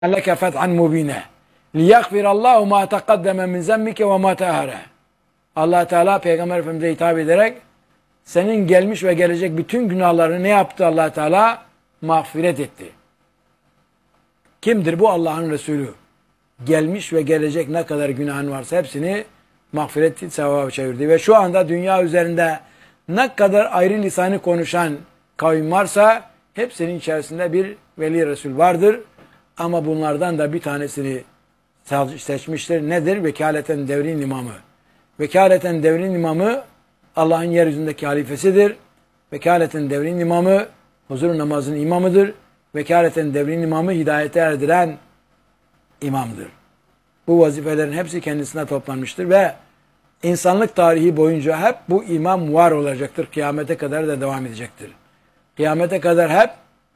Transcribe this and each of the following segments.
leke fethan mubine liyagfirallahu ma taqaddeme min zemmike ve ma teahare. Allah Teala Peygamber Efendimiz'e hitap ederek senin gelmiş ve gelecek bütün günahlarını ne yaptı Allah Teala? Mağfiret etti. Kimdir bu? Allah'ın Resulü. Gelmiş ve gelecek ne kadar günahın varsa hepsini mağfiret sevabı çevirdi. Ve şu anda dünya üzerinde ne kadar ayrı lisanı konuşan kavim varsa hepsinin içerisinde bir veli Resul vardır. Ama bunlardan da bir tanesini seçmiştir. Nedir? Vekaleten devrin imamı. Vekaleten devrin imamı Allah'ın yeryüzündeki halifesidir. Vekaleten devrin imamı huzur namazının imamıdır. Vekaleten devrin imamı hidayete erdiren imamdır. Bu vazifelerin hepsi kendisine toplanmıştır ve insanlık tarihi boyunca hep bu imam var olacaktır. Kıyamete kadar da devam edecektir. Kıyamete kadar hep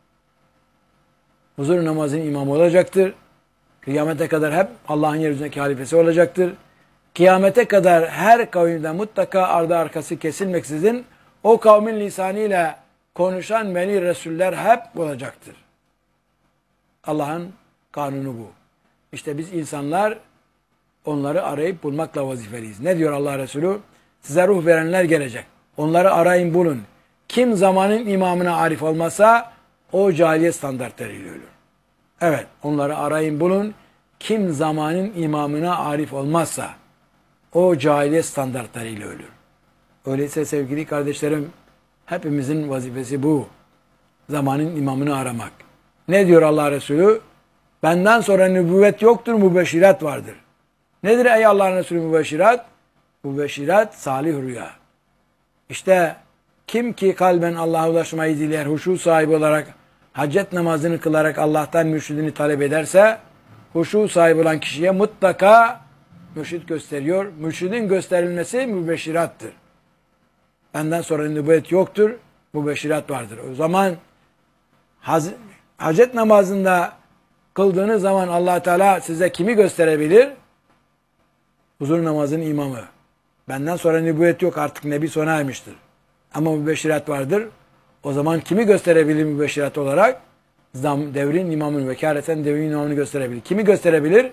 huzur namazının imamı olacaktır. Kıyamete kadar hep Allah'ın yeryüzündeki halifesi olacaktır. Kıyamete kadar her kavimde mutlaka ardı arkası kesilmeksizin o kavmin lisanıyla konuşan veli Resuller hep olacaktır. Allah'ın kanunu bu. İşte biz insanlar onları arayıp bulmakla vazifeliyiz. Ne diyor Allah Resulü? Size ruh verenler gelecek. Onları arayın bulun. Kim zamanın imamına arif olmasa o cahiliyet standartlarıyla ölür. Evet, onları arayın bulun. Kim zamanın imamına arif olmazsa o cahiliyet standartlarıyla ölür. Öyleyse sevgili kardeşlerim, hepimizin vazifesi bu. Zamanın imamını aramak. Ne diyor Allah Resulü? Benden sonra nübüvvet yoktur, mübeşşirat vardır. Nedir ey Allah'ın Resulü mübeşşirat? Mübeşşirat salih rüya. İşte kim ki kalben Allah'a ulaşmayı diler, huşu sahibi olarak, hacet namazını kılarak Allah'tan mürşidini talep ederse, huşu sahibi olan kişiye mutlaka mürşid gösteriyor. Mürşidin gösterilmesi mübeşşirattır. Benden sonra nübüvvet yoktur, mübeşşirat vardır. O zaman hacet namazında kıldığınız zaman Allah Teala size kimi gösterebilir? Huzur namazının imamı. Benden sonra nübüvvet yok, artık nebi sona ermiştir. Ama mübeşşirat vardır. O zaman kimi gösterebilir mübeşşirat olarak? Devrin imamını, vekaleten devrin imamını gösterebilir. Kimi gösterebilir?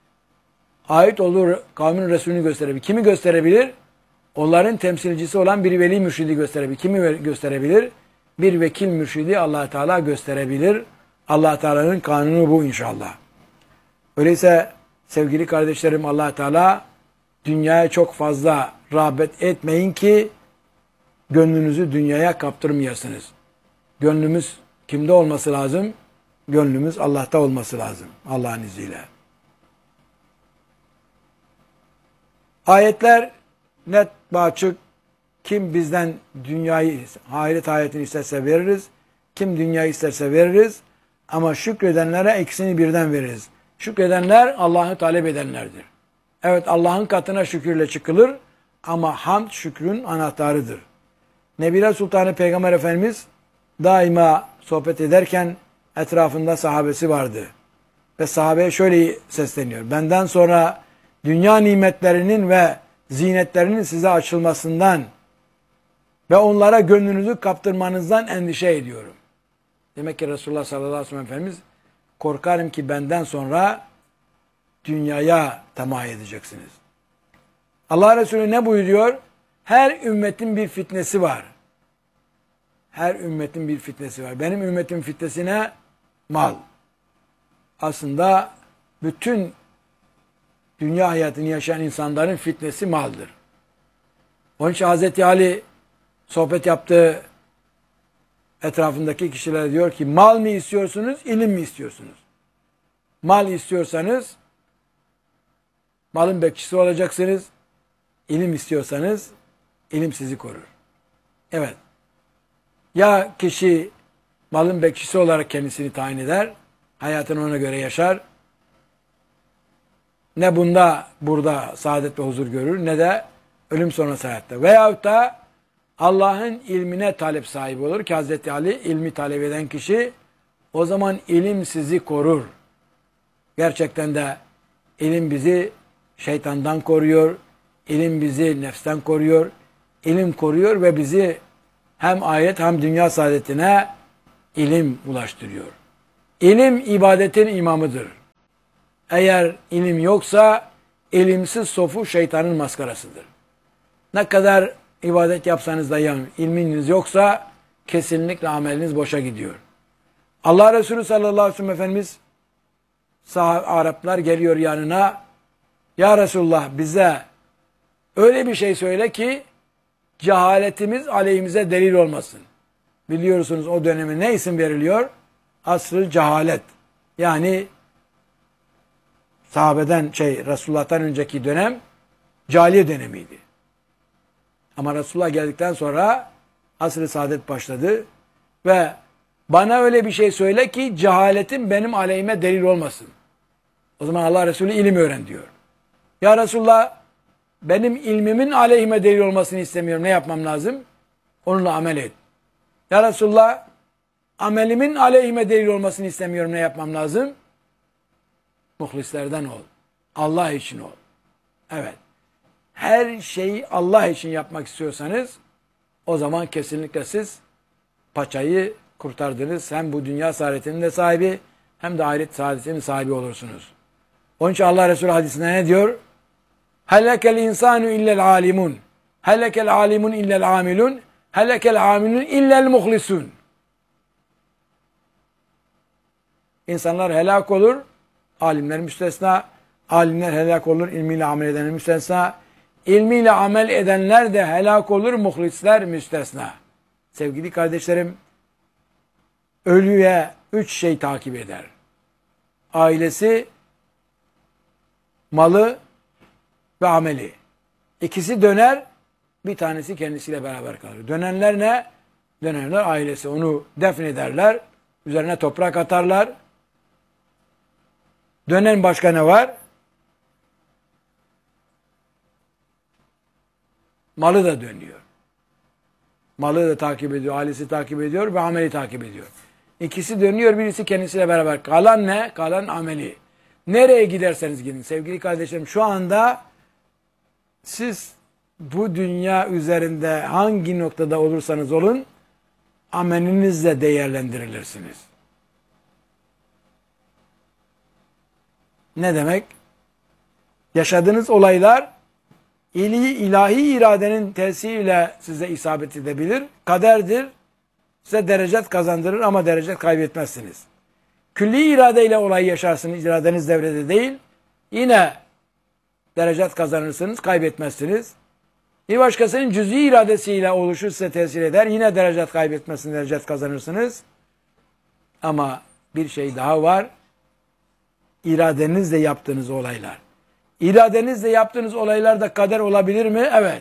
Ait olur kavmin Resulünü gösterebilir. Kimi gösterebilir? Onların temsilcisi olan bir veli mürşidi gösterebilir. Kimi gösterebilir? Bir vekil mürşidi Allah Teala gösterebilir. Allah Teala'nın kanunu bu inşallah. Öyleyse sevgili kardeşlerim, Allah Teala dünyaya çok fazla rağbet etmeyin ki gönlünüzü dünyaya kaptırmayasınız. Gönlümüz kimde olması lazım? Gönlümüz Allah'ta olması lazım. Allah'ın izniyle. Ayetler net ve açık. Kim bizden dünyayı, ahiret hayatını isterse veririz. Kim dünyayı isterse veririz. Ama şükredenlere ikisini birden veririz. Şükredenler Allah'ı talep edenlerdir. Evet, Allah'ın katına şükürle çıkılır ama hamd şükrün anahtarıdır. Nebile Sultanı Peygamber Efendimiz daima sohbet ederken etrafında sahabesi vardı. Ve sahabeye şöyle sesleniyor. Benden sonra dünya nimetlerinin ve zinetlerinin size açılmasından ve onlara gönlünüzü kaptırmanızdan endişe ediyorum. Demek ki Resulullah sallallahu aleyhi ve sellem Efendimiz korkarım ki benden sonra dünyaya tamah edeceksiniz. Allah Resulü ne buyuruyor? Her ümmetin bir fitnesi var. Her ümmetin bir fitnesi var. Benim ümmetin fitnesi ne? Mal. Aslında bütün dünya hayatını yaşayan insanların fitnesi maldır. Onun için Hazreti Ali sohbet yaptığı etrafındaki kişilere diyor ki mal mı istiyorsunuz, ilim mi istiyorsunuz? Mal istiyorsanız malın bekçisi olacaksınız. İlim istiyorsanız ilim sizi korur. Evet. Ya kişi malın bekçisi olarak kendisini tayin eder, hayatını ona göre yaşar. Ne burada saadet ve huzur görür ne de ölüm sonrası hayatta. Veyahut da Allah'ın ilmine talep sahibi olur ki Hazreti Ali ilmi talep eden kişi, o zaman ilim sizi korur. Gerçekten de ilim bizi şeytandan koruyor, ilim bizi nefsten koruyor, ilim koruyor ve bizi hem ahiret hem dünya saadetine ilim ulaştırıyor. İlim ibadetin imamıdır. Eğer ilim yoksa ilimsiz sofu şeytanın maskarasıdır. Ne kadar ibadet yapsanız da ilminiz yoksa kesinlikle ameliniz boşa gidiyor. Allah Resulü sallallahu aleyhi ve sellem Efendimiz Araplar geliyor yanına. Ya Resulullah bize öyle bir şey söyle ki cehaletimiz aleyhimize delil olmasın. Biliyorsunuz o döneme ne isim veriliyor? Asr-ı cehalet. Yani sahabeden Resulullah'tan önceki dönem cahiliye dönemiydi. Ama Resulullah geldikten sonra asr-ı saadet başladı ve bana öyle bir şey söyle ki cehaletim benim aleyhime delil olmasın. O zaman Allah Resulü ilim öğren diyor. Ya Resulullah benim ilmimin aleyhime delil olmasını istemiyorum. Ne yapmam lazım? Onunla amel et. Ya Resulullah amelimin aleyhime delil olmasını istemiyorum. Ne yapmam lazım? Muhlislerden ol. Allah için ol. Evet. Her şeyi Allah için yapmak istiyorsanız o zaman kesinlikle siz paçayı kurtardınız. Hem bu dünya saadetinin de sahibi hem de ahiret saadetinin sahibi olursunuz. Onun için Allah Resulü hadisinde ne diyor? Helekel insanu illel alimun. Helekel alimun illel amilun. Helekel amilun illel muhlisun. İnsanlar helak olur. Alimler müstesna. Alimler helak olur. İlmiyle amel edenler müstesna. İlmiyle amel edenler de helak olur. Muhlisler müstesna. Sevgili kardeşlerim, ölüye 3 şey takip eder. Ailesi, malı ve ameli. İkisi döner, bir tanesi kendisiyle beraber kalır. Dönenler ne? Dönenler ailesi. Onu defnederler, üzerine toprak atarlar. Dönen başka ne var? Malı da dönüyor. Malı da takip ediyor, ailesi takip ediyor ve ameli takip ediyor. İkisi dönüyor, birisi kendisiyle beraber. Kalan ne? Kalan ameli. Nereye giderseniz gidin sevgili kardeşlerim. Şu anda siz bu dünya üzerinde hangi noktada olursanız olun amelinizle değerlendirilirsiniz. Ne demek? Yaşadığınız olaylar ilahi iradenin tesiriyle size isabet edebilir. Kaderdir. Size derecet kazandırır ama derecet kaybetmezsiniz. Külli iradeyle olayı yaşarsınız. İradeniz devrede değil. Yine derecet kazanırsınız. Kaybetmezsiniz. Bir başkasının cüz'i iradesiyle oluşu size tesir eder. Yine derecet kaybetmezsiniz. Derecet kazanırsınız. Ama bir şey daha var. İradenizle yaptığınız olaylar. İradenizle yaptığınız olaylarda kader olabilir mi? Evet.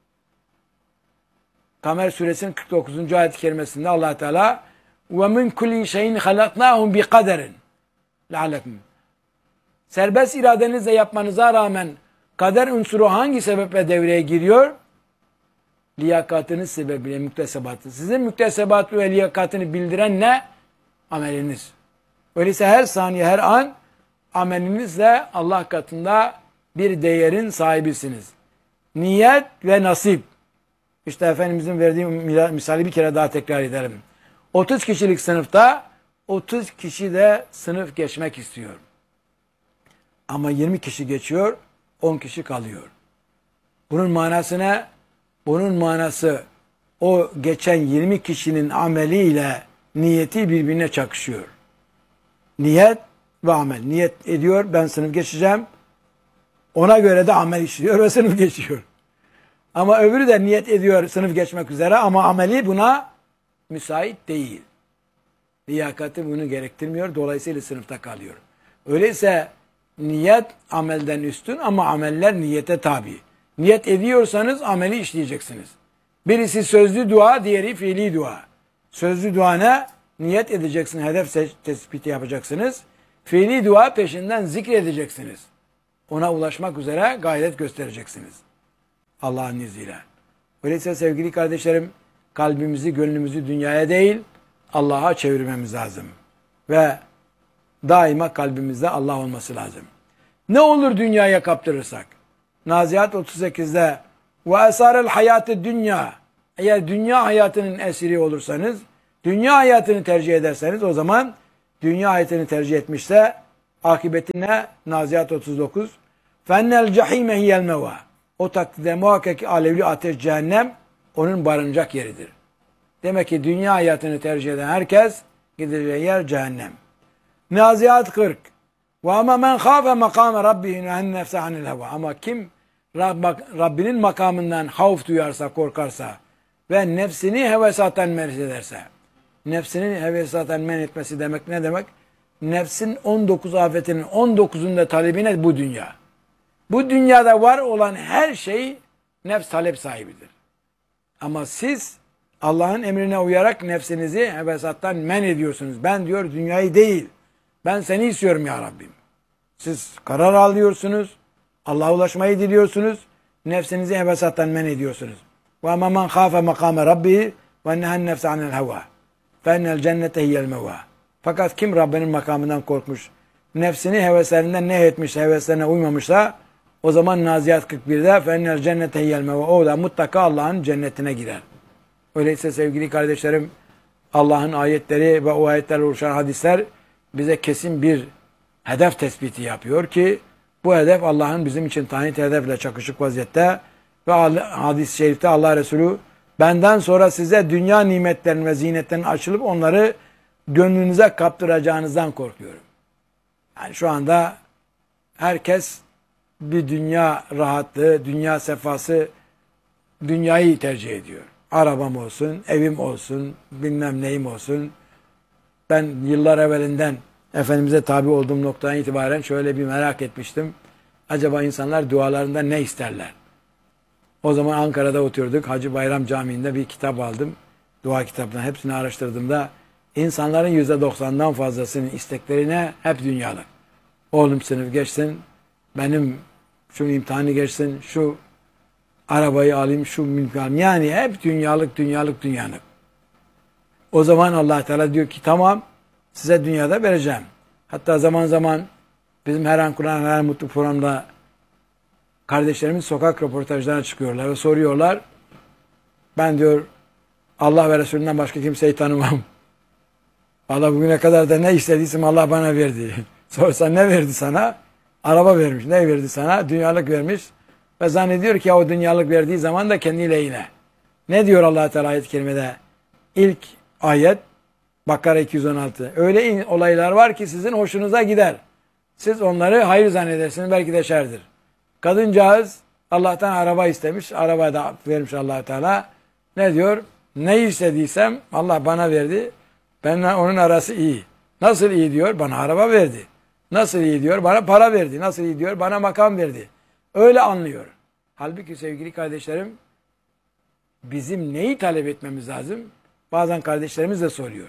Kamer suresinin 49. ayet-i kerimesinde Allah Teala وَمِنْ كُلِّ شَيْءٍ خَلَقْنَاهُمْ بِقَدَرٍ لَعَلَكُمْ Serbest iradenizle yapmanıza rağmen kader unsuru hangi sebeple devreye giriyor? Liyakatınız sebebiyle müktesebatı. Sizin müktesebatı ve liyakatını bildiren ne? Ameliniz. Öyleyse her saniye, her an amelinizle Allah katında bir değerin sahibisiniz. Niyet ve nasip. İşte Efendimizin verdiği misali bir kere daha tekrar edelim. 30 kişilik sınıfta 30 kişi de sınıf geçmek istiyor. Ama 20 kişi geçiyor, 10 kişi kalıyor. Bunun manası ne? Bunun manası o geçen 20 kişinin ameliyle niyeti birbirine çakışıyor. Niyet ve amel. Niyet ediyor, ben sınıf geçeceğim. Ona göre de amel işliyor ve sınıf geçiyor. Ama öbürü de niyet ediyor sınıf geçmek üzere ama ameli buna müsait değil. Liyakati bunu gerektirmiyor. Dolayısıyla sınıfta kalıyor. Öyleyse niyet amelden üstün ama ameller niyete tabi. Niyet ediyorsanız ameli işleyeceksiniz. Birisi sözlü dua, diğeri fiili dua. Sözlü dua ne? Niyet edeceksiniz, hedef tespiti yapacaksınız. Fiili dua peşinden zikredeceksiniz. Ona ulaşmak üzere gayret göstereceksiniz. Allah'ın izniyle. Öyleyse sevgili kardeşlerim, kalbimizi, gönlümüzü dünyaya değil, Allah'a çevirmemiz lazım. Ve daima kalbimizde Allah olması lazım. Ne olur dünyaya kaptırırsak? Nazihat 38'de ve esarel hayatı dünya. Eğer dünya hayatının esiri olursanız, dünya hayatını tercih ederseniz o zaman dünya hayatını tercih etmişse Akıbetine Naziat 39. Fennel cehime hiyel meva. O takdirde muhakkak ki alevli ateş cehennem onun barınacak yeridir. Demek ki dünya hayatını tercih eden herkes gideceği yer cehennem. Naziat 40. Ve ama men khâfe makâme rabbihi nehen nefse anil heva. Ama kim Rabbinin makamından havf duyarsa, korkarsa ve nefsini hevesattan men ederse. Nefsinin hevesattan men etmesi demek ne demek? Nefsin 19 afetinin 19'unda talebine bu dünya. Bu dünyada var olan her şey nefs talep sahibidir. Ama siz Allah'ın emrine uyarak nefsinizi hevesattan men ediyorsunuz. Ben diyor dünyayı değil, ben seni istiyorum ya Rabbim. Siz karar alıyorsunuz, Allah'a ulaşmayı diliyorsunuz, nefsinizi hevesattan men ediyorsunuz. Ve ama men khâfe makâme rabbihi ve nehen nefse anil heva. Fennel cennete hiyel meva. Fakat kim Rabbinin makamından korkmuş, nefsini heveslerinden etmiş, heveslerine uymamışsa, o zaman Naziat 41'de fennel cennete hiyel meva. O da mutlaka Allah'ın cennetine girer. Öyleyse sevgili kardeşlerim, Allah'ın ayetleri ve o ayetlerle oluşan hadisler bize kesin bir hedef tespiti yapıyor ki bu hedef Allah'ın bizim için tayin ettiği hedefle çakışık vaziyette ve hadis-i şerifte Allah Resulü benden sonra size dünya nimetlerinin ve zinetlerinin açılıp onları gönlünüze kaptıracağınızdan korkuyorum. Yani şu anda herkes bir dünya rahatlığı, dünya sefası, dünyayı tercih ediyor. Arabam olsun, evim olsun, bilmem neyim olsun. Ben yıllar evvelinden Efendimiz'e tabi olduğum noktadan itibaren şöyle bir merak etmiştim. Acaba insanlar dualarında ne isterler? O zaman Ankara'da oturduk. Hacı Bayram Camii'nde bir kitap aldım. Dua kitabından hepsini araştırdığımda insanların %90'dan fazlasının isteklerine hep dünyalık. Oğlum sınıf geçsin, benim şu imtihanı geçsin, şu arabayı alayım, şu mülkü alayım. Yani hep dünyalık, dünyalık, dünyalık. O zaman Allah Teala diyor ki tamam, size dünyada vereceğim. Hatta zaman zaman bizim her an Kur'an her mutlu programda kardeşlerimiz sokak röportajlarına çıkıyorlar ve soruyorlar. Ben diyor Allah ve Resulünden başka kimseyi tanımam. Allah bugüne kadar da ne istediysem Allah bana verdi. Sorsan ne verdi sana? Araba vermiş. Ne verdi sana? Dünyalık vermiş. Ve zannediyor ki o dünyalık verdiği zaman da kendi lehine. Ne diyor Allah Teala ayet-i kerimede? İlk ayet Bakara 216. Öyle olaylar var ki sizin hoşunuza gider. Siz onları hayır zannedersiniz. Belki de şerdir. Kadıncağız Allah'tan araba istemiş. Araba da vermiş Allah Teala. Ne diyor? Ne istediysem Allah bana verdi. Benimle onun arası iyi. Nasıl iyi diyor? Bana araba verdi. Nasıl iyi diyor? Bana para verdi. Nasıl iyi diyor? Bana makam verdi. Öyle anlıyor. Halbuki sevgili kardeşlerim, bizim neyi talep etmemiz lazım? Bazen kardeşlerimiz de soruyor.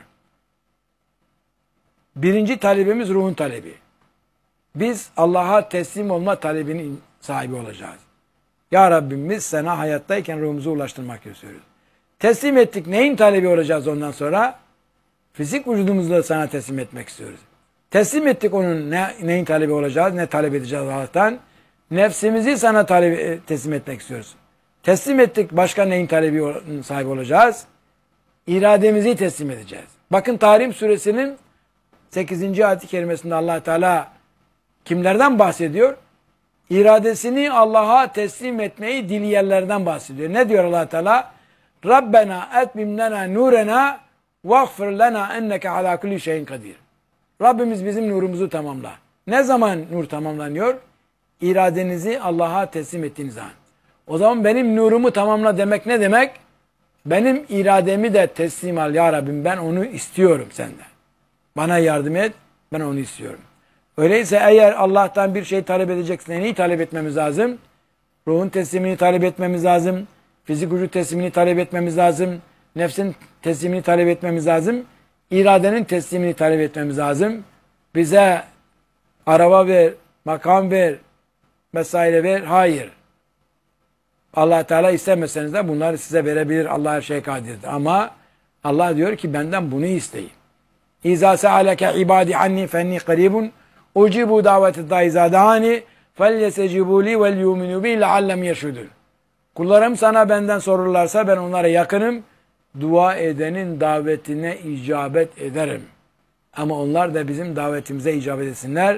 Birinci talebimiz ruhun talebi. Biz Allah'a teslim olma talebinin sahibi olacağız. Ya Rabbim biz sana hayattayken ruhumuzu ulaştırmak istiyoruz. Teslim ettik. Neyin talebi olacağız ondan sonra? Fizik vücudumuzu da sana teslim etmek istiyoruz. Teslim ettik onun neyin talebi olacağız? Ne talep edeceğiz Allah'tan? Nefsimizi sana teslim etmek istiyoruz. Teslim ettik. Başka neyin talebi sahibi olacağız? İrademizi teslim edeceğiz. Bakın Tahrim suresinin 8. ayet-i kerimesinde Allah Teala kimlerden bahsediyor? İradesini Allah'a teslim etmeyi dileyenlerden bahsediyor. Ne diyor Allah Teala? Rabbena etmim lena nurena vagfir lena enneke ala kulli şeyin kadir. Rabbimiz bizim nurumuzu tamamla. Ne zaman nur tamamlanıyor? İradenizi Allah'a teslim ettiğiniz zaman. O zaman benim nurumu tamamla demek ne demek? Benim irademi de teslim al ya Rabbim, ben onu istiyorum senden. Bana yardım et, ben onu istiyorum. Öyleyse eğer Allah'tan bir şey talep edeceksin, neyi talep etmemiz lazım? Ruhun teslimini talep etmemiz lazım. Fizik vücut teslimini talep etmemiz lazım. Nefsin teslimini talep etmemiz lazım. İradenin teslimini talep etmemiz lazım. Bize araba ver, makam ver, vesaire ver. Hayır. Allah Teala istemeseniz de bunları size verebilir. Allah her şeye kadirdir. Ama Allah diyor ki benden bunu isteyin. İza sealeke ibadi anni fenni qaribun ucibu daveti daiza dani felyesecibu li vel yuminu bi leallem yeşhudun. Kullarım sana benden sorurlarsa ben onlara yakınım. Dua edenin davetine icabet ederim. Ama onlar da bizim davetimize icabet etsinler.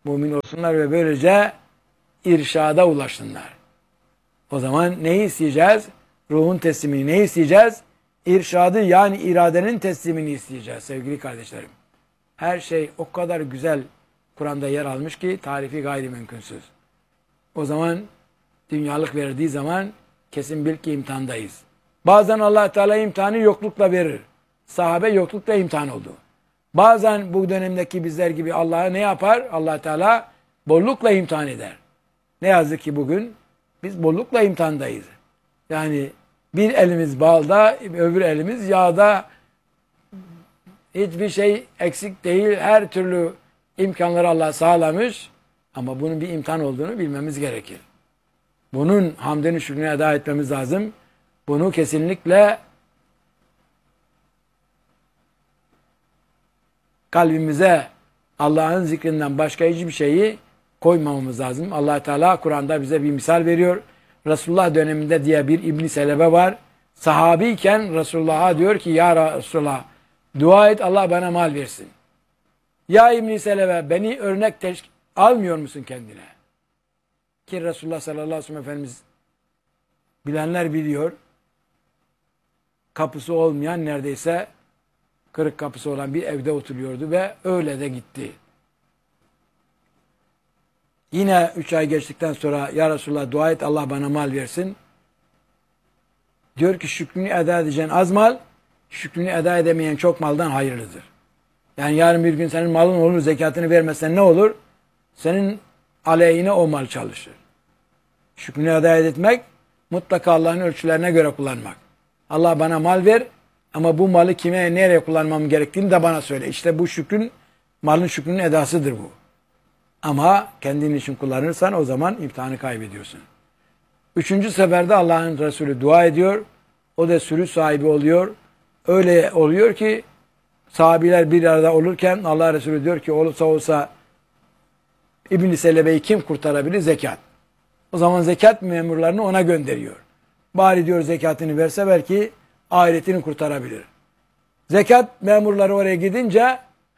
mümin olsunlar ve böylece irşada ulaşsınlar. O zaman neyi isteyeceğiz? Ruhun teslimini. Neyi isteyeceğiz? İrşadı, yani iradenin teslimini isteyeceğiz sevgili kardeşlerim. Her şey o kadar güzel Kur'an'da yer almış ki tarifi gayri mümkünsüz. O zaman dünyalık verdiği zaman kesin bil ki imtihandayız. Bazen Allah Teala imtihanı yoklukla verir. Sahabe yoklukla imtihan oldu. Bazen bu dönemdeki bizler gibi Allah'a ne yapar? Allah Teala bollukla imtihan eder. Ne yazık ki bugün biz bollukla imtihandayız. Yani bir elimiz balda, öbür elimiz yağda. Hiçbir şey eksik değil. Her türlü imkanları Allah sağlamış. Ama bunun bir imtihan olduğunu bilmemiz gerekir. Bunun hamdini şükrünü eda etmemiz lazım. Bunu kesinlikle kalbimize Allah'ın zikrinden başka hiçbir şeyi koymamamız lazım. Allah Teala Kur'an'da bize bir misal veriyor. Resulullah döneminde diye bir İbn Selebe var. Sahabiyken Resulullah'a diyor ki ya Resulullah dua et Allah bana mal versin. Ya İbn Selebe beni örnek almıyor musun kendine? Ki Resulullah sallallahu aleyhi ve sellem Efendimiz bilenler biliyor. Kapısı olmayan neredeyse kırık kapısı olan bir evde oturuyordu ve öyle de gitti. Yine 3 ay geçtikten sonra ya Resulullah dua et Allah bana mal versin. Diyor ki şükrünü eda edeceğin az mal, şükrünü eda edemeyen çok maldan hayırlıdır. Yani yarın bir gün senin malın olur, zekatını vermezsen ne olur? Senin aleyhine o mal çalışır. Şükrünü eda etmek, mutlaka Allah'ın ölçülerine göre kullanmak. Allah bana mal ver ama bu malı kime, nereye kullanmam gerektiğini de bana söyle. İşte bu şükrün, malın şükrünün edasıdır bu. Ama kendin için kullanırsan o zaman imtihanı kaybediyorsun. 3. seferde Allah'ın Resulü dua ediyor. O da sürü sahibi oluyor. Öyle oluyor ki sahabiler bir arada olurken Allah Resulü diyor ki olursa olsa İbn-i Selebe'yi kim kurtarabilir? Zekat. O zaman zekat memurlarını ona gönderiyor. Bari diyor zekatını verse belki ahiretini kurtarabilir. Zekat memurları oraya gidince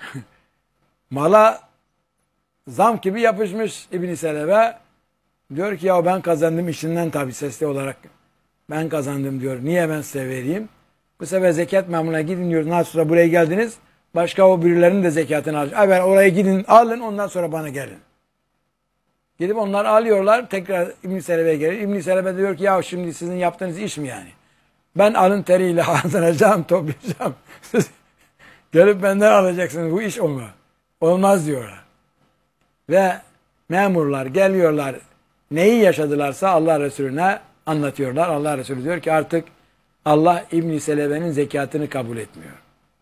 mala zam gibi yapışmış İbn-i Selebe. Diyor ki ya ben kazandım işinden tabii sesli olarak. Ben kazandım diyor. Niye ben size vereyim? Bu sefer zekat memuruna gidin diyor. Nasıl buraya geldiniz? Başka o birilerinin de zekatını alacak. Ben oraya gidin alın ondan sonra bana gelin. Gidip onlar alıyorlar. Tekrar İbn-i Selebe'ye gelir. İbn-i Selebe diyor ki ya şimdi sizin yaptığınız iş mi yani? Ben alın teriyle hazırlayacağım, toplayacağım. Siz gelip benden alacaksınız. Bu iş olmaz. Olmaz diyorlar. Ve memurlar geliyorlar. Neyi yaşadılarsa Allah Resulüne anlatıyorlar. Allah Resulü diyor ki artık Allah İbn-i Selebe'nin zekatını kabul etmiyor.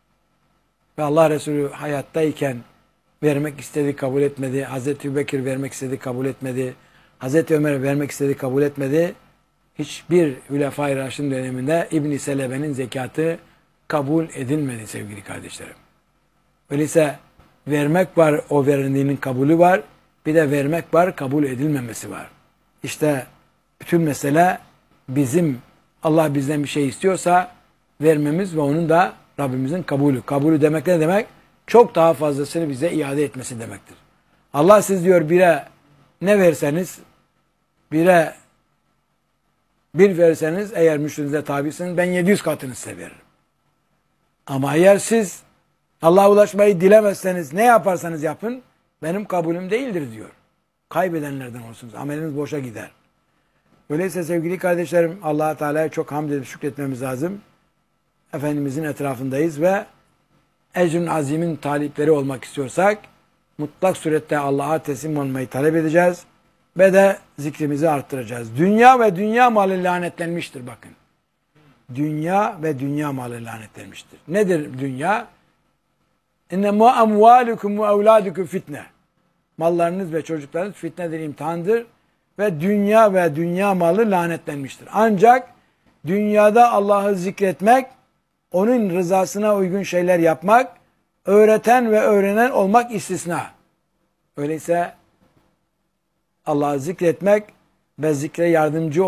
Ve Allah Resulü hayattayken vermek istedi, kabul etmedi. Hazreti Ebubekir vermek istedi, kabul etmedi. Hazreti Ömer vermek istedi, kabul etmedi. Hiçbir Hülefai Raşidin döneminde İbn-i Selebe'nin zekatı kabul edilmedi sevgili kardeşlerim. Öyleyse vermek var, o verildiğinin kabulü var. Bir de vermek var, kabul edilmemesi var. İşte bütün mesele bizim Allah bizden bir şey istiyorsa vermemiz ve onun da Rabbimizin kabulü. Kabulü demek ne demek? Çok daha fazlasını bize iade etmesi demektir. Allah siz diyor bire ne verseniz, bire bir verseniz eğer müşterinize tabisiniz ben 700 katını size veririm. Ama eğer siz Allah'a ulaşmayı dilemezseniz ne yaparsanız yapın benim kabulüm değildir diyor. Kaybedenlerden olsunuz. Ameliniz boşa gider. Öyleyse sevgili kardeşlerim Allah-u Teala'ya çok hamd edip şükretmemiz lazım. Efendimizin etrafındayız ve ecr-ün azimin talipleri olmak istiyorsak mutlak surette Allah'a teslim olmayı talep edeceğiz ve de zikrimizi arttıracağız. Dünya ve dünya malı lanetlenmiştir bakın. Dünya ve dünya malı lanetlenmiştir. Nedir dünya? İnnemâ amvâlukum ve evlâdukum fitne. Mallarınız ve çocuklarınız fitnedir, imtihandır ve dünya malı lanetlenmiştir. Ancak dünyada Allah'ı zikretmek, onun rızasına uygun şeyler yapmak, öğreten ve öğrenen olmak istisna. Öyleyse Allah'ı zikretmek ve zikre yardımcı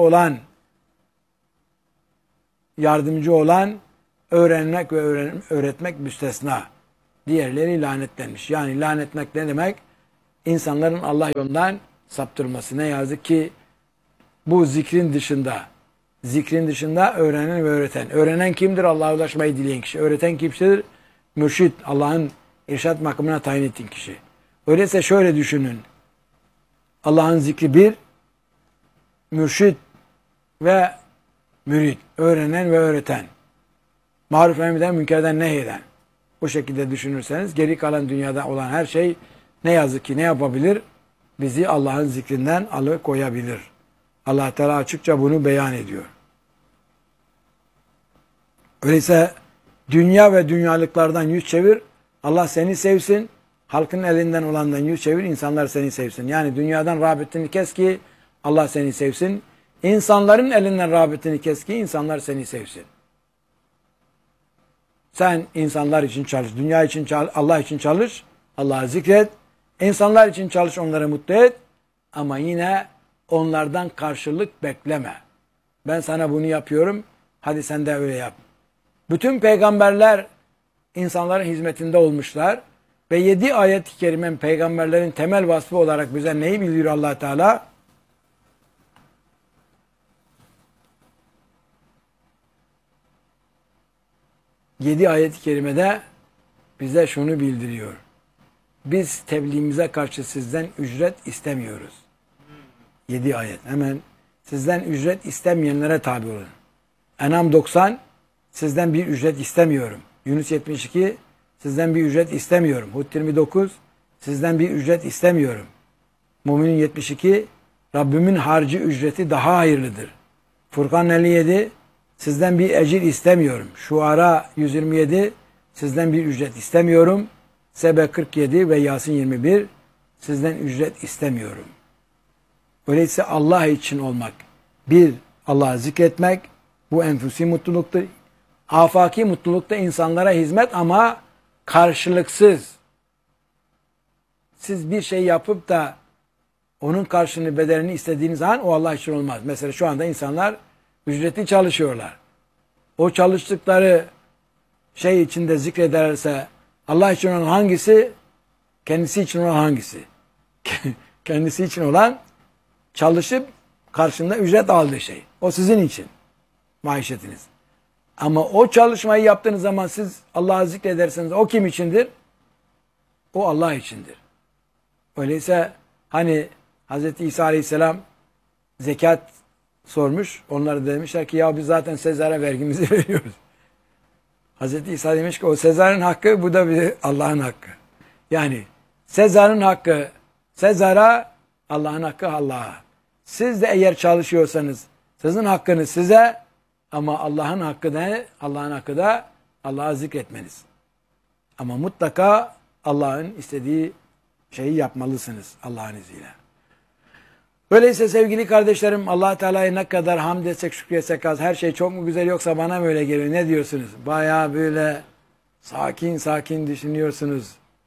olan öğrenmek ve öğretmek müstesna. Diğerleri lanetlenmiş. Yani lanetmek ne demek? insanların Allah yolundan saptırması. Ne yazık ki bu zikrin dışında öğrenen ve öğreten. Öğrenen kimdir? Allah'a ulaşmayı dileyen kişi. Öğreten kimdir? Mürşit, Allah'ın irşad makamına tayin ettiğin kişi. Öyleyse şöyle düşünün. Allah'ın zikri bir, mürşit ve mürid. Öğrenen ve öğreten. Maruf emreden, münkerden nehyeden. Bu şekilde düşünürseniz geri kalan dünyada olan her şey ne yazık ki ne yapabilir? Bizi Allah'ın zikrinden alıkoyabilir. Allah Teala açıkça bunu beyan ediyor. Öyleyse dünya ve dünyalıklardan yüz çevir. Allah seni sevsin. Halkın elinden olandan yüz çevir. İnsanlar seni sevsin. Yani dünyadan rağbetini kes ki Allah seni sevsin. İnsanların elinden rağbetini kes ki insanlar seni sevsin. Sen insanlar için çalış. Dünya için çalış. Allah için çalış. Allah'ı zikret. İnsanlar için çalış. Onları mutlu et. Ama yine onlardan karşılık bekleme. Ben sana bunu yapıyorum. Hadi sen de öyle yap. Bütün peygamberler insanların hizmetinde olmuşlar. Ve 7 ayet-i kerimen peygamberlerin temel vasfı olarak bize neyi bildiriyor Allah Teala? Yedi ayet-i kerimede bize şunu bildiriyor. Biz tebliğimize karşı sizden ücret istemiyoruz. 7 ayet. Hemen sizden ücret istemeyenlere tabi olun. En'am 90, sizden bir ücret istemiyorum. Yunus 72, sizden bir ücret istemiyorum. Hud 29, sizden bir ücret istemiyorum. Müminun 72, Rabbimin harcı ücreti daha hayırlıdır. Furkan 57, sizden bir ecir istemiyorum. Şuara 127, sizden bir ücret istemiyorum. Sebe 47 ve Yasin 21, sizden ücret istemiyorum. Öyleyse Allah için olmak, bir, Allah'ı zikretmek, bu enfüsi mutluluktur. Afaki mutlulukta insanlara hizmet ama karşılıksız. Siz bir şey yapıp da onun karşılığını, bedelini istediğiniz zaman o Allah için olmaz. Mesela şu anda insanlar ücretli çalışıyorlar. O çalıştıkları şey içinde zikrederse Allah için olan hangisi? Kendisi için olan hangisi? Kendisi için olan çalışıp karşında ücret aldığı şey. O sizin için. Maişetiniz. Ama o çalışmayı yaptığınız zaman siz Allah'ı zikrederseniz o kim içindir? O Allah içindir. Öyleyse hani Hz. İsa Aleyhisselam zekat sormuş. Onlar da demişler ki ya biz zaten Sezar'a vergimizi veriyoruz. Hz. İsa demiş ki o Sezar'ın hakkı, bu da bir Allah'ın hakkı. Yani Sezar'ın hakkı Sezar'a, Allah'ın hakkı Allah'a. Siz de eğer çalışıyorsanız sizin hakkınız size, ama Allah'ın hakkı da, Allah'ın hakkı da Allah'ı zikretmeniz. Ama mutlaka Allah'ın istediği şeyi yapmalısınız Allah'ın izniyle. Öyleyse sevgili kardeşlerim, Allah Teala'ya ne kadar hamd etsek, şükretsek az. Her şey çok mu güzel, yoksa bana mı öyle geliyor? Ne diyorsunuz? Bayağı böyle sakin sakin düşünüyorsunuz.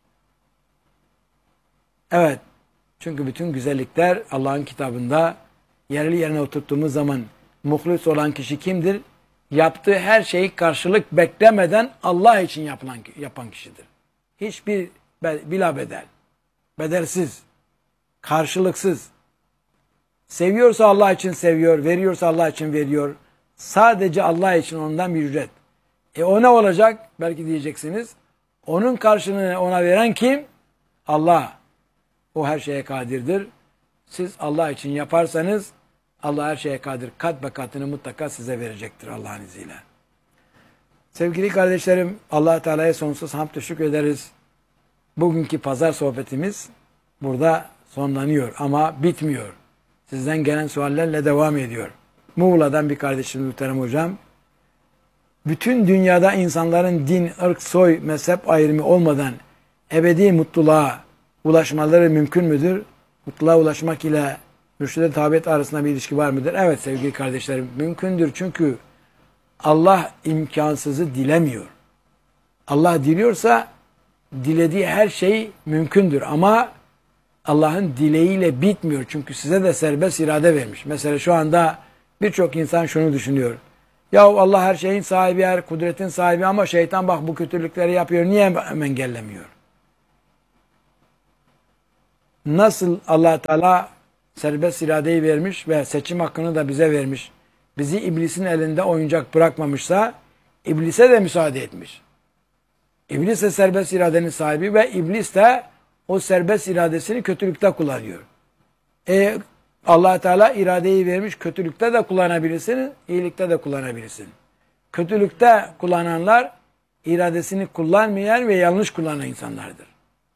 Evet. Çünkü bütün güzellikler Allah'ın kitabında yerli yerine oturttuğumuz zaman muhlis olan kişi kimdir? Yaptığı her şeyi karşılık beklemeden Allah için yapan kişidir. Hiçbir bila bedel. Bedelsiz. Karşılıksız. Seviyorsa Allah için seviyor, veriyorsa Allah için veriyor. Sadece Allah için ondan bir ücret. O ne olacak? Belki diyeceksiniz. Onun karşılığını ona veren kim? Allah. O her şeye kadirdir. Siz Allah için yaparsanız Allah her şeye kadir. Kat be katını mutlaka size verecektir Allah'ın izniyle. Sevgili kardeşlerim, Allah Teala'ya sonsuz hamd şükür ederiz. Bugünkü pazar sohbetimiz burada sonlanıyor ama bitmiyor. Sizden gelen suallerle devam ediyor. Muğla'dan bir kardeşimiz muhterem hocam. Bütün dünyada insanların din, ırk, soy, mezhep ayrımı olmadan ebedi mutluluğa ulaşmaları mümkün müdür? Mutluluğa ulaşmak ile mürşide tabiyet arasında bir ilişki var mıdır? Evet sevgili kardeşlerim, mümkündür. Çünkü Allah imkansızı dilemiyor. Allah diliyorsa dilediği her şey mümkündür. Ama Allah'ın dileğiyle bitmiyor. Çünkü size de serbest irade vermiş. Mesela şu anda birçok insan şunu düşünüyor. Ya Allah her şeyin sahibi, her kudretin sahibi ama şeytan bak bu kötülükleri yapıyor. Niye engellemiyor? nasıl Allah Teala serbest iradeyi vermiş ve seçim hakkını da bize vermiş, bizi iblisin elinde oyuncak bırakmamışsa, iblise de müsaade etmiş. İblis de serbest iradenin sahibi ve iblis de o serbest iradesini kötülükte kullanıyor. Allah Teala iradeyi vermiş, kötülükte de kullanabilirsin, iyilikte de kullanabilirsin. Kötülükte kullananlar iradesini kullanmayan ve yanlış kullanan insanlardır.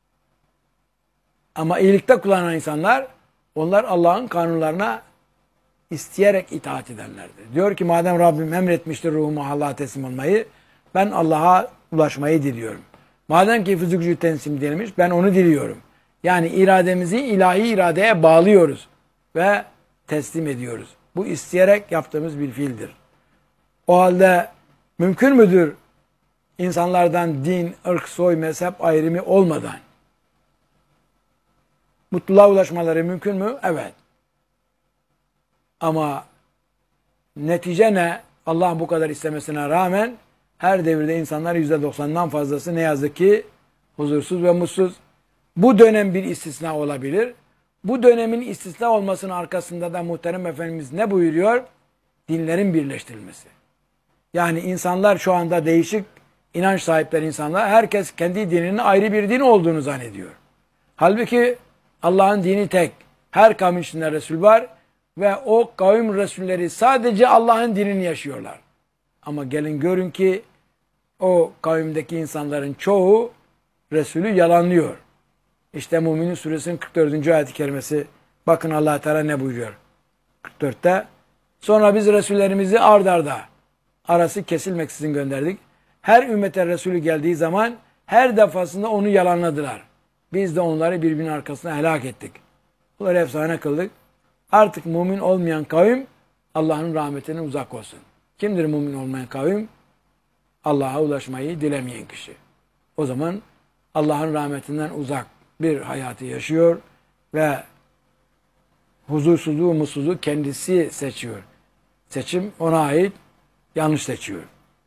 Ama iyilikte kullanan insanlar, onlar Allah'ın kanunlarına isteyerek itaat edenlerdir. Diyor ki madem Rabbim emretmiştir ruhumu Allah'a teslim olmayı, ben Allah'a ulaşmayı diliyorum. Madem ki füzûk gücü teslim edilmiş, ben onu diliyorum. Yani irademizi ilahi iradeye bağlıyoruz ve teslim ediyoruz. Bu isteyerek yaptığımız bir fiildir. O halde mümkün müdür insanlardan din, ırk, soy, mezhep ayrımı olmadan mutluluğa ulaşmaları mümkün mü? Evet. Ama netice ne? Allah bu kadar istemesine rağmen her devirde insanlar %90'dan fazlası ne yazık ki huzursuz ve mutsuz. Bu dönem bir istisna olabilir. Bu dönemin istisna olmasının arkasında da muhterem Efendimiz ne buyuruyor? Dinlerin birleştirilmesi. Yani insanlar şu anda değişik inanç sahipleri insanlar, herkes kendi dininin ayrı bir din olduğunu zannediyor. Halbuki Allah'ın dini tek. Her kavmin içinde Resul var ve o kavim Resulleri sadece Allah'ın dinini yaşıyorlar. Ama gelin görün ki o kavimdeki insanların çoğu Resulü yalanlıyor. İşte Mü'minin suresinin 44. ayet-i kerimesi. Bakın Allah Teala ne buyuruyor? 44'te. Sonra biz Resullerimizi ard arda arası kesilmeksizin gönderdik. Her ümmete Resulü geldiği zaman her defasında onu yalanladılar. Biz de onları birbirinin arkasına helak ettik. Bunları efsane kıldık. Artık mümin olmayan kavim Allah'ın rahmetine uzak olsun. Kimdir mümin olmayan kavim? Allah'a ulaşmayı dilemeyen kişi. O zaman Allah'ın rahmetinden uzak bir hayatı yaşıyor ve huzursuzluğu, mutsuzluğu kendisi seçiyor. Seçim ona ait, yanlış seçiyor.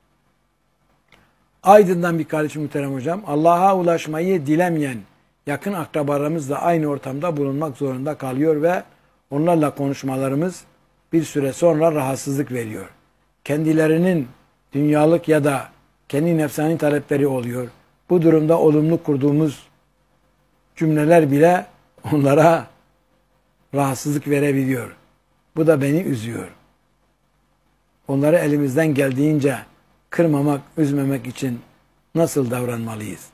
Aydın'dan bir kardeşim muhterem hocam, Allah'a ulaşmayı dilemeyen yakın akrabalarımız da aynı ortamda bulunmak zorunda kalıyor ve onlarla konuşmalarımız bir süre sonra rahatsızlık veriyor. Kendilerinin dünyalık ya da kendi nefsani talepleri oluyor. Bu durumda olumlu kurduğumuz cümleler bile onlara rahatsızlık verebiliyor. Bu da beni üzüyor. Onları elimizden geldiğince kırmamak, üzmemek için nasıl davranmalıyız?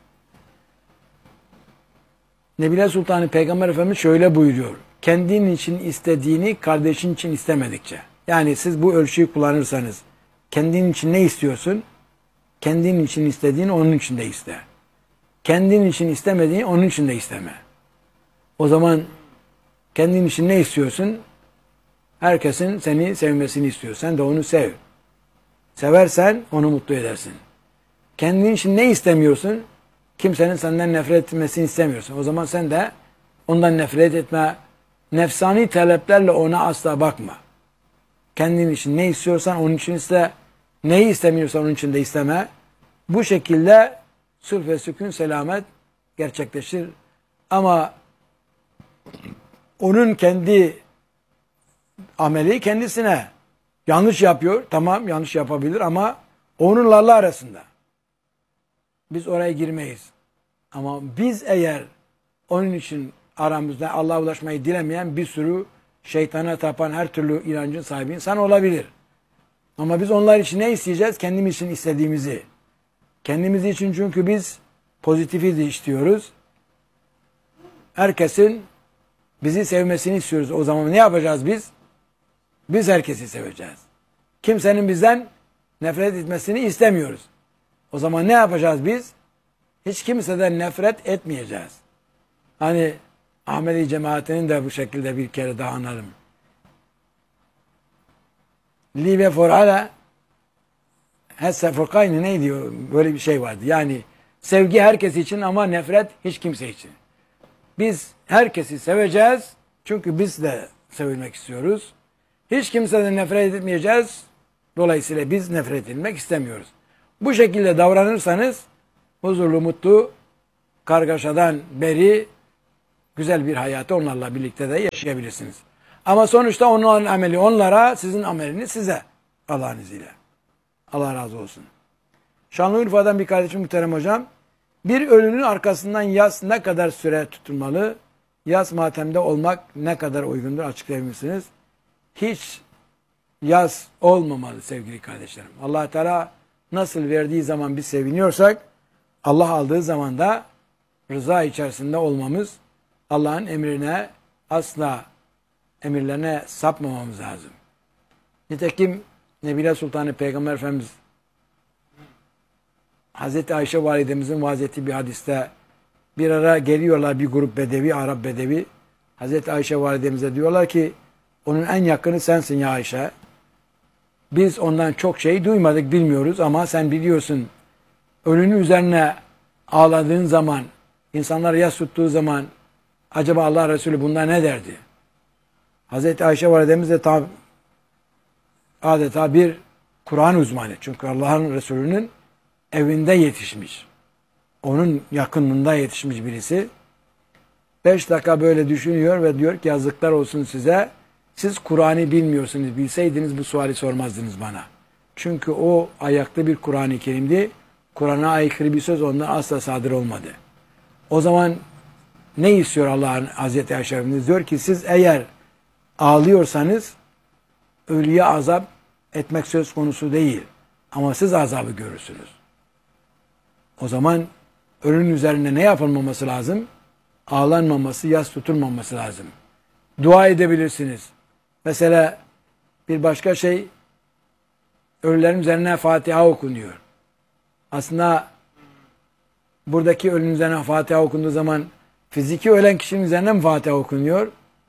Nebile Sultanı Peygamber Efendimiz şöyle buyuruyor. Kendin için istediğini kardeşin için istemedikçe. Yani siz bu ölçüyü kullanırsanız kendin için ne istiyorsun? Kendin için istediğini onun için de iste. Kendin için istemediğini onun için de isteme. O zaman kendin için ne istiyorsun? Herkesin seni sevmesini istiyor. Sen de onu sev. Seversen onu mutlu edersin. Kendin için ne istemiyorsun? Kimsenin senden nefret etmesini istemiyorsun. O zaman sen de ondan nefret etme. Nefsani taleplerle ona asla bakma. Kendin için ne istiyorsan onun için iste. Neyi istemiyorsan onun için de isteme. Bu şekilde sulh ve sükun, selamet gerçekleşir. Ama onun kendi ameli kendisine yanlış yapıyor. Tamam, yanlış yapabilir ama onunla Allah arasında. Biz oraya girmeyiz. Ama biz eğer onun için aramızda Allah'a ulaşmayı dilemeyen bir sürü şeytana tapan her türlü inancın sahibi insan olabilir. Ama biz onlar için ne isteyeceğiz? Kendimiz için istediğimizi. Kendimiz için, çünkü biz pozitifi istiyoruz. Herkesin bizi sevmesini istiyoruz. O zaman ne yapacağız biz? Biz herkesi seveceğiz. Kimsenin bizden nefret etmesini istemiyoruz. O zaman ne yapacağız biz? Hiç kimseden nefret etmeyeceğiz. Hani Ahmedi cemaatinin de bu şekilde bir kere daha analım. Libe forala hesse furkayni ne diyor? Böyle bir şey vardı. Yani sevgi herkes için ama nefret hiç kimse için. Biz herkesi seveceğiz. Çünkü biz de sevilmek istiyoruz. Hiç kimseden nefret etmeyeceğiz. Dolayısıyla biz nefret edilmek istemiyoruz. Bu şekilde davranırsanız huzurlu, mutlu, kargaşadan beri, güzel bir hayatı onlarla birlikte de yaşayabilirsiniz. Ama sonuçta onların ameli onlara, sizin ameliniz size. Allah'ın izniyle. Allah razı olsun. Şanlıurfa'dan bir kardeşim muhterem hocam. Bir ölünün arkasından yas ne kadar süre tutulmalı? Yas matemde olmak ne kadar uygundur açıklayabilir misiniz? Hiç yas olmamalı sevgili kardeşlerim. Allah Teala nasıl verdiği zaman biz seviniyorsak, Allah aldığı zaman da rıza içerisinde olmamız, Allah'ın emrine asla emirlerine sapmamamız lazım. Nitekim Nebile Sultanı Peygamber Efendimiz Hazreti Ayşe validemizin vaaz ettiği bir hadiste bir ara geliyorlar bir grup bedevi, Arap bedevi. Hazreti Ayşe validemize diyorlar ki onun en yakını sensin ya Ayşe. Biz ondan çok şey duymadık, bilmiyoruz ama sen biliyorsun. Ölünün üzerine ağladığın zaman, insanlar yas tuttuğu zaman acaba Allah Resulü bundan ne derdi? Hazreti Ayşe validemiz de adeta bir Kur'an uzmanı. Çünkü Allah'ın Resulü'nün evinde yetişmiş. Onun yakınında yetişmiş birisi. 5 dakika böyle düşünüyor ve diyor ki yazıklar olsun size. Siz Kur'an'ı bilmiyorsunuz. Bilseydiniz bu suali sormazdınız bana. Çünkü o ayaklı bir Kur'an-ı Kerim'di. Kur'an'a aykırı bir söz ondan asla sadır olmadı. O zaman ne istiyor Allah'ın Hazreti Ayşe Efendimiz? Diyor ki siz eğer ağlıyorsanız ölüye azap etmek söz konusu değil. Ama siz azabı görürsünüz. O zaman ölünün üzerine ne yapılmaması lazım? Ağlanmaması, yas tutulmaması lazım. Dua edebilirsiniz. Mesela bir başka şey, ölülerin üzerine Fatiha okunuyor. Aslında buradaki ölünün üzerine Fatiha okunduğu zaman fiziki ölen kişinin üzerine mi Fatiha okunuyor?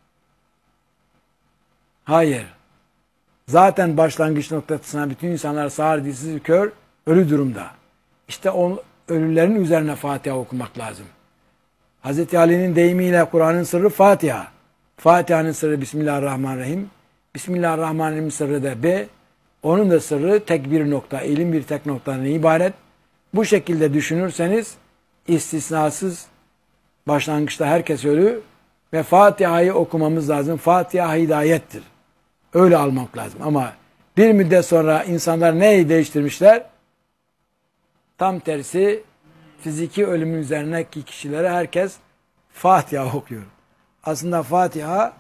Hayır. Zaten başlangıç noktasına bütün insanlar sağır, dilsiz, kör, ölü durumda. İşte o ölülerin üzerine Fatiha okumak lazım. Hz. Ali'nin deyimiyle Kur'an'ın sırrı Fatiha. Fatiha'nın sırrı Bismillahirrahmanirrahim. Bismillahirrahmanirrahim sırrı da B. Onun da sırrı tek bir nokta, ilim bir tek noktadan ibaret. Bu şekilde düşünürseniz istisnasız başlangıçta herkes ölü ve Fatiha'yı okumamız lazım. Fatiha hidayettir. Öyle almak lazım. Ama bir müddet sonra insanlar neyi değiştirmişler? Tam tersi fiziki ölümün üzerindeki kişilere herkes Fatiha okuyor. Aslında Fatiha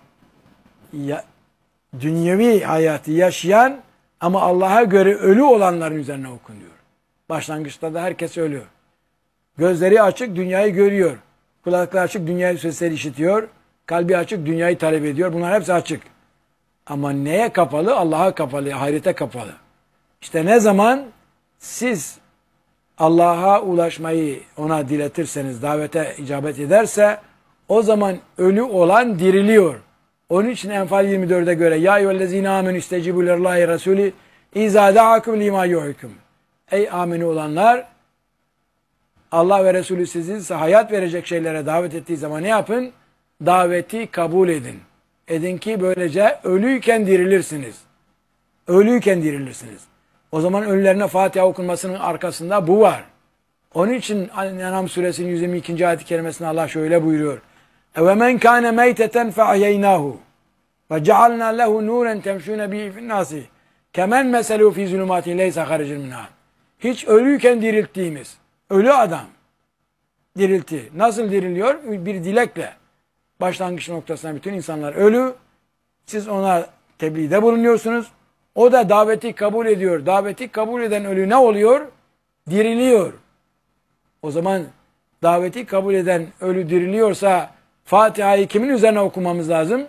dünyevi hayatı yaşayan ama Allah'a göre ölü olanların üzerine okunuyor. Başlangıçta da herkes ölüyor. Gözleri açık dünyayı görüyor. Kulakları açık dünyayı sesleri işitiyor. Kalbi açık dünyayı talep ediyor. Bunlar hepsi açık. Ama neye kapalı? Allah'a kapalı, ahirete kapalı. İşte ne zaman siz Allah'a ulaşmayı ona diletirseniz, davete icabet ederse o zaman ölü olan diriliyor. Onun için Enfal 24'e göre ya eyyühellezine amenü istecibu lillahi resulü izâ da'akum lima yuhikum. Ey amini olanlar, Allah ve Resulü sizi hayat verecek şeylere davet ettiği zaman ne yapın? Daveti kabul edin. Edin ki böylece ölüyken dirilirsiniz. Ölüyken dirilirsiniz. O zaman ölülerine Fatiha okunmasının arkasında bu var. Onun için En'am suresinin 122. ayet-i kerimesinde Allah şöyle buyuruyor. وَمَنْ كَانَ مَيْتَةً فَأَحْيَيْنَاهُ وَجَعَلْنَا لَهُ نُورًا تَمْشُونَ بِهِ فِي النَّاسِ كَمَنْ مَسَلُوا فِي ظُلُمَاتٍ لَيْسَ خَرَجٍ مِنْهَا. Hiç ölüyken dirilttiğimiz, ölü adam diriltti. Nasıl diriliyor? Bir dilekle. Başlangıç noktasına bütün insanlar ölü. Siz ona tebliğde bulunuyorsunuz. O da daveti kabul ediyor. Daveti kabul eden ölü ne oluyor? Diriliyor. O zaman daveti kabul eden ölü diriliyorsa Fatiha'yı kimin üzerine okumamız lazım?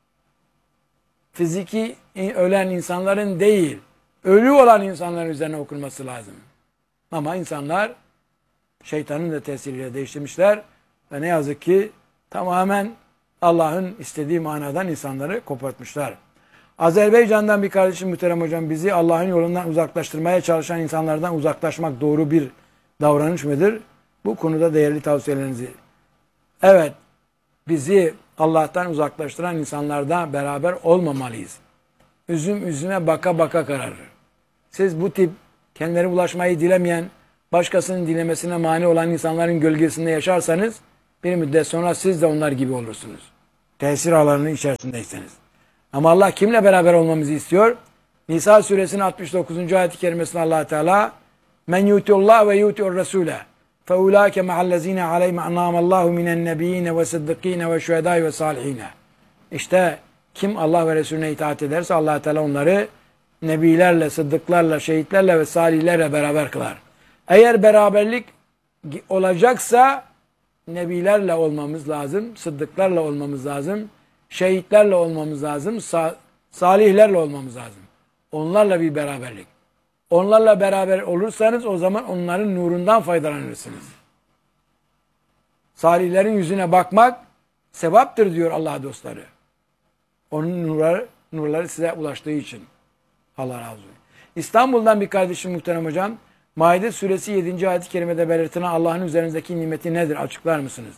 Fiziki ölen insanların değil, ölü olan insanların üzerine okunması lazım. Ama insanlar şeytanın da tesiriyle değiştirmişler ve ne yazık ki tamamen Allah'ın istediği manadan insanları kopartmışlar. Azerbaycan'dan bir kardeşim muhterem hocam, bizi Allah'ın yolundan uzaklaştırmaya çalışan insanlardan uzaklaşmak doğru bir davranış mıdır? Bu konuda değerli tavsiyelerinizi. Evet, bizi Allah'tan uzaklaştıran insanlardan beraber olmamalıyız. Üzüm üzüme baka baka kararır. Siz bu tip kendilerine ulaşmayı dilemeyen, başkasının dilemesine mani olan insanların gölgesinde yaşarsanız Bir müddet sonra siz de onlar gibi olursunuz. Tesir alanının içerisindeyseniz. Ama Allah kimle beraber olmamızı istiyor? Nisa suresinin 69. ayet-i kerimesinde Allah Teala men yutiullah ve yutiur rasule fe ulaike ma'allezine aleyhim an'amallahu minen nebiyine ve sıddıkine ve şühedai ve salihine. İşte kim Allah ve Resulüne itaat ederse Allah Teala onları nebilerle, sıddıklarla, şehitlerle ve salihlerle beraber kılar. Eğer beraberlik olacaksa nebilerle olmamız lazım, sıddıklarla olmamız lazım, şehitlerle olmamız lazım, salihlerle olmamız lazım. Onlarla bir beraberlik. Onlarla beraber olursanız o zaman onların nurundan faydalanırsınız. Salihlerin yüzüne bakmak sevaptır diyor Allah dostları. Onun nurları size ulaştığı için. Allah razı olsun. İstanbul'dan bir kardeşim muhterem hocam, Maide suresi 7. ayet-i kerimede belirtilen Allah'ın üzerinizdeki nimeti nedir? Açıklar mısınız?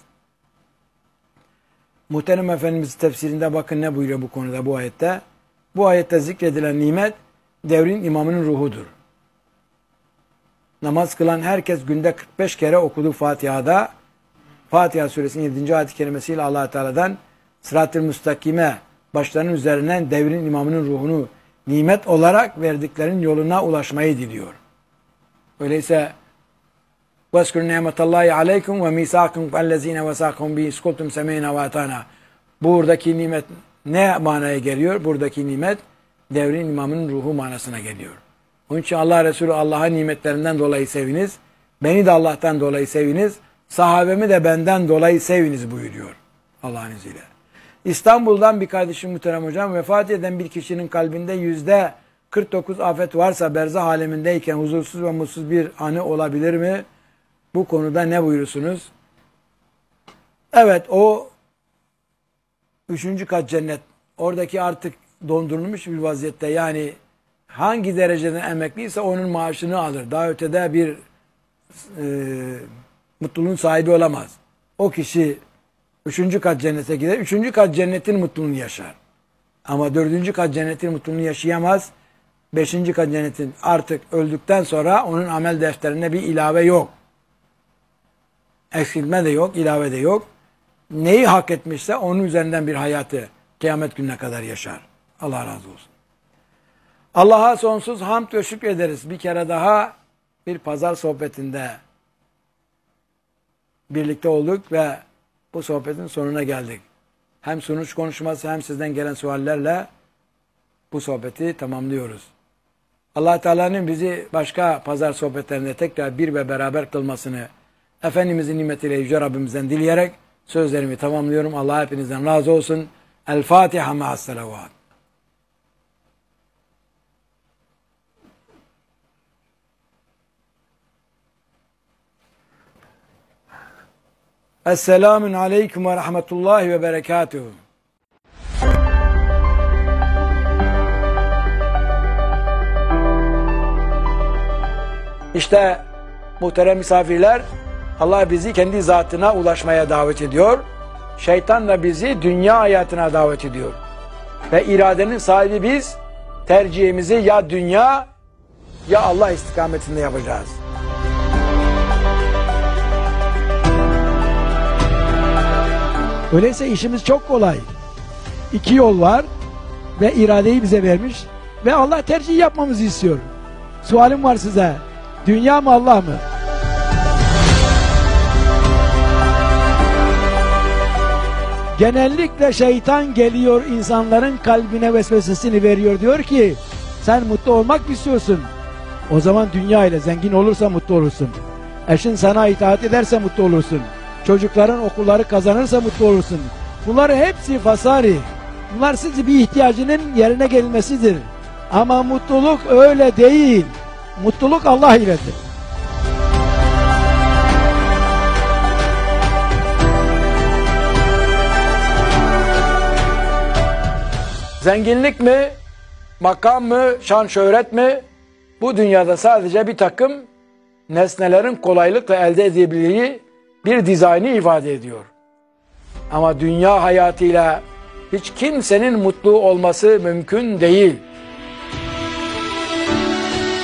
Muhterem Efendimiz tefsirinde bakın ne buyuruyor bu konuda, bu ayette. Bu ayette zikredilen nimet devrin imamının ruhudur. Namaz kılan herkes günde 45 kere okuduğu Fatiha'da, Fatiha suresinin 7. ayet-i kerimesiyle Allah Teala'dan sırat-ı müstakime başlarının üzerinden devrin imamının ruhunu nimet olarak verdiklerinin yoluna ulaşmayı diliyor. Öyleyse وَاسْكُرْ نِعْمَةَ اللّٰهِ عَلَيْكُمْ وَمِيسَاكُمْ فَالَّذ۪ينَ وَسَاكُمْ بِهِ اسْكُلْتُمْ سَمَيْنَ وَاَتَانَا. Buradaki nimet ne manaya geliyor? Buradaki nimet devrin imamının ruhu manasına geliyor. Onun için Allah Resulü Allah'ın nimetlerinden dolayı seviniz. Beni de Allah'tan dolayı seviniz. Sahabemi de benden dolayı seviniz buyuruyor Allah'ın izniyle. İstanbul'dan bir kardeşim muhterem hocam, vefat eden bir kişinin kalbinde %49 afet varsa berzah alemindeyken huzursuz ve mutsuz bir anı olabilir mi? Bu konuda ne buyurursunuz? Evet, o 3. kat cennet. Oradaki artık dondurulmuş bir vaziyette, yani hangi dereceden emekliyse onun maaşını alır. Daha ötede bir mutluluğun sahibi olamaz. O kişi 3. kat cennete gider. 3. kat cennetin mutluluğunu yaşar. Ama 4. kat cennetin mutluluğunu yaşayamaz. 5. kat cennetin artık öldükten sonra onun amel defterine bir ilave yok. Eksiltme de yok, ilave de yok. Neyi hak etmişse onun üzerinden bir hayatı kıyamet gününe kadar yaşar. Allah razı olsun. Allah'a sonsuz hamd ve şükrederiz. Bir kere daha bir pazar sohbetinde birlikte olduk ve bu sohbetin sonuna geldik. Hem sunuş konuşması hem sizden gelen suallerle bu sohbeti tamamlıyoruz. Allah Teala'nın bizi başka pazar sohbetlerinde tekrar bir ve beraber kılmasını Efendimizin nimetiyle Yüce Rabbimizden dileyerek sözlerimi tamamlıyorum. Allah hepinizden razı olsun. El Fatiha ma'as-salavat. Esselamun aleyküm ve rahmetullahi ve berekatuhu. İşte muhterem misafirler, Allah bizi kendi zatına ulaşmaya davet ediyor. Şeytan da bizi dünya hayatına davet ediyor. Ve iradenin sahibi biz, tercihimizi ya dünya ya Allah istikametinde yapacağız. Öyleyse işimiz çok kolay. 2 yol var ve iradeyi bize vermiş ve Allah tercih yapmamızı istiyor. Sualim var size. Dünya mı, Allah mı? Genellikle şeytan geliyor, insanların kalbine vesvesesini veriyor. Diyor ki sen mutlu olmak mı istiyorsun? O zaman dünya ile zengin olursa mutlu olursun. Eşin sana itaat ederse mutlu olursun. Çocukların okulları kazanırsa mutlu olursun. Bunlar hepsi fasari. Bunlar sizin bir ihtiyacının yerine gelmesidir. Ama mutluluk öyle değil. Mutluluk Allah iledir. Zenginlik mi, makam mı, şan şöhret mi? Bu dünyada sadece bir takım nesnelerin kolaylıkla elde edebildiği bir dizaynı ifade ediyor. Ama dünya hayatıyla hiç kimsenin mutlu olması mümkün değil.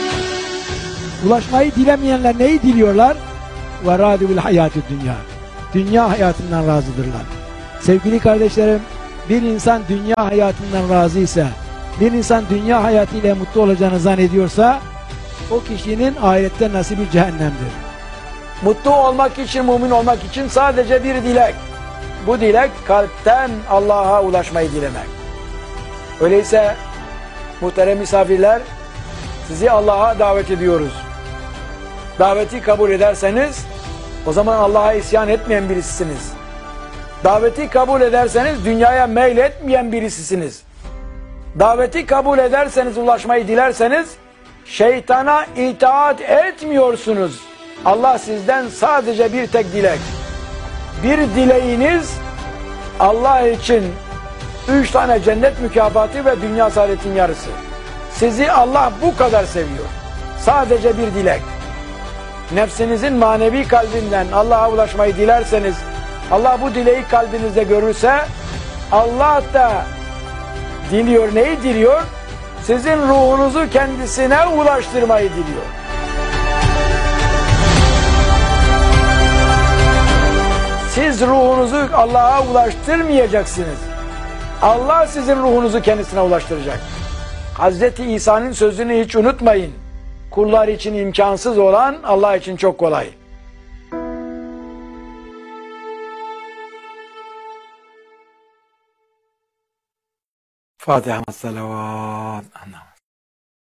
Ulaşmayı dilemeyenler neyi diliyorlar? وَرَادُ بِالْحَيَاتِ dünya. dünya hayatından razıdırlar. Sevgili kardeşlerim, bir insan dünya hayatından razıysa, bir insan dünya hayatıyla mutlu olacağını zannediyorsa, o kişinin ahirette nasibi cehennemdir. Mutlu olmak için, mümin olmak için sadece bir dilek. Bu dilek kalpten Allah'a ulaşmayı dilemek. Öyleyse muhterem misafirler, sizi Allah'a davet ediyoruz. Daveti kabul ederseniz o zaman Allah'a isyan etmeyen birisisiniz. Daveti kabul ederseniz dünyaya meyletmeyen birisisiniz. Daveti kabul ederseniz, ulaşmayı dilerseniz şeytana itaat etmiyorsunuz. Allah sizden sadece bir tek dilek. Bir dileğiniz Allah için 3 tane cennet mükafatı ve dünya saadetin yarısı. Sizi Allah bu kadar seviyor. Sadece bir dilek. Nefsinizin manevi kalbinden Allah'a ulaşmayı dilerseniz, Allah bu dileği kalbinizde görürse, Allah da diliyor. Neyi diliyor? Sizin ruhunuzu kendisine ulaştırmayı diliyor. Siz ruhunuzu Allah'a ulaştırmayacaksınız. Allah sizin ruhunuzu kendisine ulaştıracak. Hazreti İsa'nın sözünü hiç unutmayın. Kullar için imkansız olan Allah için çok kolay. Fatiha salavat.